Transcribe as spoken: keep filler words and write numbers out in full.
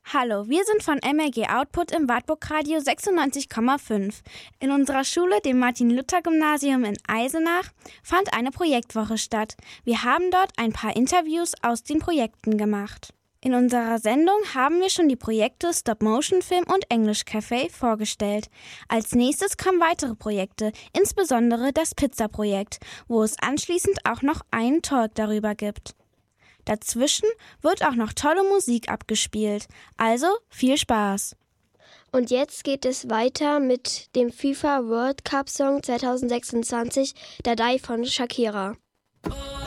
Hallo, wir sind von M R G Output im Wartburg Radio sechsundneunzig Komma fünf. In unserer Schule, dem Martin-Luther-Gymnasium in Eisenach, fand eine Projektwoche statt. Wir haben dort ein paar Interviews aus den Projekten gemacht. In unserer Sendung haben wir schon die Projekte Stop-Motion-Film und Englisch-Café vorgestellt. Als nächstes kommen weitere Projekte, insbesondere das Pizza-Projekt, wo es anschließend auch noch einen Talk darüber gibt. Dazwischen wird auch noch tolle Musik abgespielt. Also viel Spaß! Und jetzt geht es weiter mit dem FIFA World Cup Song zwanzig sechsundzwanzig, Dadai von Shakira. Oh.